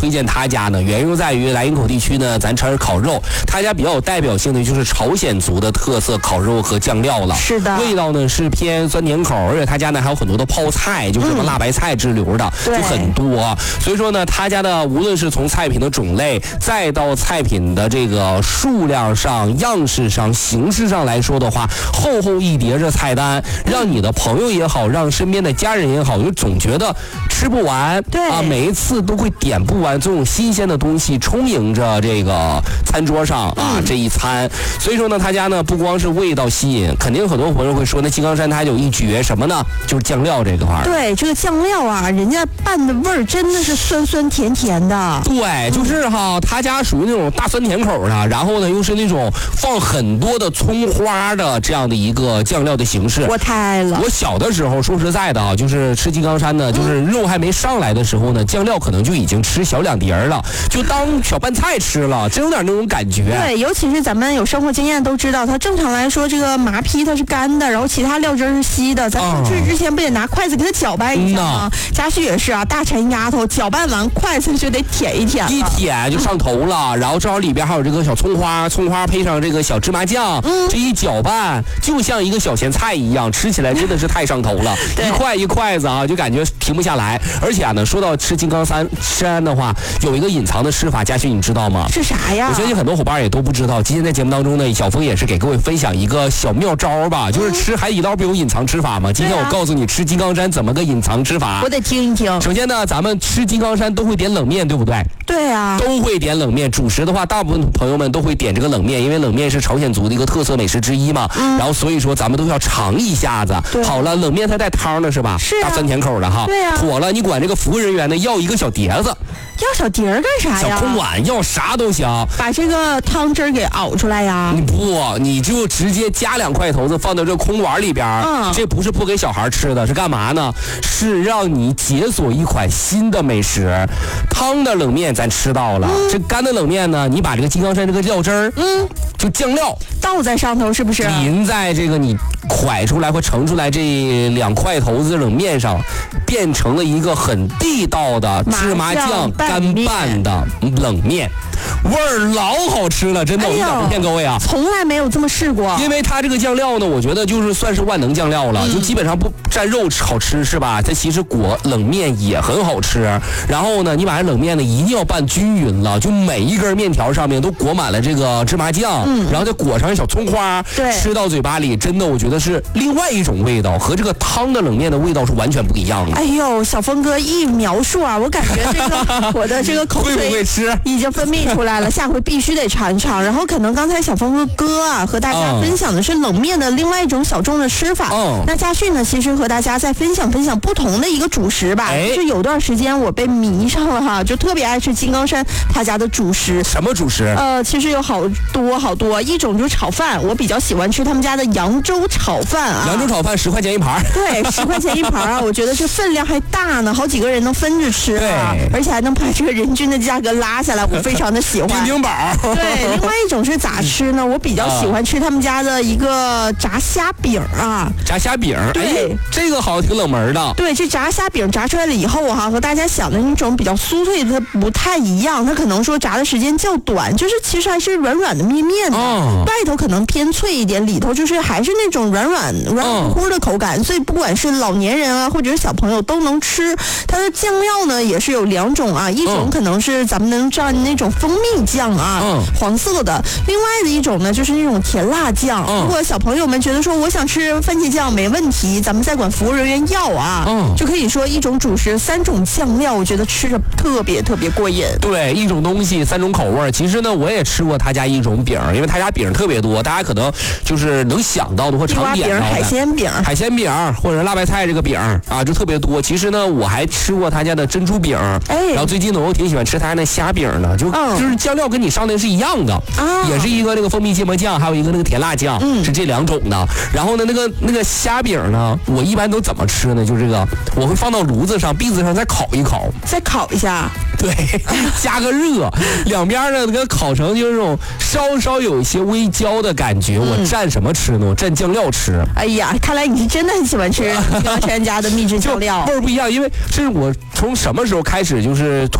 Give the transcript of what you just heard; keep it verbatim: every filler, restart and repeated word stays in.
推荐他家呢？原因在于莱茵口地区呢，咱吃烤肉，他家比较有代表性的就是朝鲜族的特色烤肉和酱料了。 是的， 味道呢是偏酸甜口，而且他家呢还有很多的泡菜，就是什么辣白菜之流的，嗯、就很多。所以说呢，他家的无论是从菜品的种类，再到菜品的这个数量上、样式上、形式上来说的话，厚厚一叠着菜单，让你的朋友也好，让身边的家人也好，就总觉得吃不完。 对啊，每一次都会点不完这种新鲜的东西充盈着这个餐桌上啊、嗯、这一餐。所以说呢，他家呢不光是味道吸引，肯定很多朋友会说，那金刚山它有一绝什么呢？就是酱料这个块儿。 对，这个酱料啊，人家拌的味儿真的是酸酸甜甜的。 对，就是哈，他家属于那种大酸甜口的，然后呢又是那种放很多的葱花的这样的一个酱料的形式。 我太爱了。 我小的时候说实在的啊，就是吃金刚山呢，就是肉还没上来的时候呢，酱料可能就已经吃小两碟了，就当小拌菜吃了，真有点那种感觉。 对，尤其是咱们有生活经验都知道，它正常来说这个麻坯它是干的，然后其他料汁是稀的，咱吃之前不得拿筷子给它搅拌一下吗？嗯、家旭也是啊，大馋丫头搅拌完筷子就得舔一舔， 一舔就上头了，然后正好里边还有这个小葱花，葱花配上这个小芝麻酱，嗯、这一搅拌就像一个小咸菜一样，吃起来真的是太上头了，一块一筷子啊，就感觉停不下来。而且啊呢，说到吃金刚山山的话，有一个隐藏的吃法，嘉勋你知道吗？ 是啥呀？ 我相信很多伙伴也都不知道。今天在节目当中呢，小峰也是给各位分享一个小妙招吧，嗯、就是吃海底捞不有隐藏吃法吗？今天我告诉你吃金刚山怎么个隐藏吃法。 我得听一听。 首先呢，咱们吃金刚山都会点冷面，对不对？ 对啊， 都会点冷面。主食的话，大部分朋友们都会点这个冷面，因为冷面是朝鲜族的一个特色美食之一嘛。嗯、然后所以说咱们都要尝一下子。好了，冷面它带汤的是吧？ 是、啊、 大酸甜口的哈。 对呀、啊。 妥了，你管这个服务人员呢要一个小碟子。 要小碟儿干啥呀？ 小空碗要啥都行， 把这个汤汁儿给熬出来呀。 你不，你就直接加两块头子放到这空碗里边。嗯，这不是不给小孩吃的，是干嘛呢？是让你解锁一款新的美食。汤的冷面咱吃到了，嗯、这干的冷面呢，你把这个金刚山这个料汁儿，嗯，就酱料倒在上头，是不是？ 淋在这个你蒯出来或盛出来这两块头子冷面上，变成了一个很地道的芝麻酱干拌的冷面，味儿老好吃了，真的，我一点不骗各位啊， 从来没有这么试过。 因为它这个酱料呢，我觉得就是算是万能酱料了，嗯、就基本上不蘸肉好吃是吧？它其实裹冷面也很好吃。然后呢，你把这冷面呢一定要拌均匀了，就每一根面条上面都裹满了这个芝麻酱，嗯、然后再裹上小葱花， 对， 吃到嘴巴里真的我觉得是另外一种味道，和这个汤的冷面的味道是完全不一样的。 哎呦，小峰哥一描述啊，我感觉这个我的这个口水会不会吃已经分泌出来了，下回必须得尝一尝。然后可能刚才小峰哥哥啊和大家分享的是冷面的另外一种小众的吃法，嗯、那嘉旭呢其实和大家再分享分享不同的一个主食吧。哎、就有段时间我被迷上了哈，就特别爱吃金刚山他家的主食。 什么主食？ 呃，其实有好多好多，一种就是炒饭，我比较喜欢吃他们家的扬州炒饭啊。 扬州炒饭十块钱一盘。 对，十块钱一盘啊，我觉得这分量还大呢，好几个人能分着吃啊，而且还能把这个人均的价格拉下来，我非常的喜欢。 丁丁宝。 对，另外一种是咋吃呢？我比较喜欢吃他们家的一个炸虾饼啊。 炸虾饼， 对， 哎、这个好像挺冷门的。 对，这炸虾饼炸出来了以后哈、啊，和大家想的那种比较酥脆的不太一样，它可能说炸的时间较短，就是其实还是软软的面面的，哦、外头可能偏脆一点，里头就是还是那种软软软乎乎的口感，哦、所以不管是老年人啊或者是小朋友都能吃。它的酱料呢也是有两种啊，一种可能是咱们能蘸那种蜂蜜酱啊，嗯、黄色的，另外的一种呢就是那种甜辣酱。嗯、如果小朋友们觉得说我想吃番茄酱没问题，咱们再管服务人员要啊，嗯、就可以说一种主食三种酱料，我觉得吃着特别特别过瘾。 对，一种东西三种口味。其实呢我也吃过他家一种饼，因为他家饼特别多，大家可能就是能想到的或常点到的海鲜饼海鲜饼或者辣白菜这个饼啊就特别多。其实呢我还吃过他家的珍珠饼，哎，然后最近呢我又挺喜欢吃他家那虾饼的，就、嗯、就是酱料跟你上的是一样的，啊、也是一个那个蜂蜜芥末酱，还有一个那个甜辣酱，嗯、是这两种的。然后呢那个那个虾饼呢我一般都怎么吃呢？就这个我会放到炉子上篦子上再烤一烤， 再烤一下， 对，加个热，两边呢给它烤成就是那种稍稍有一些微焦的感觉。嗯、我蘸什么吃呢？我蘸酱料吃。 哎呀，看来你是真的很喜欢吃金刚山家的秘制酱料， 味儿不一样。因为是我从什么时候开始就是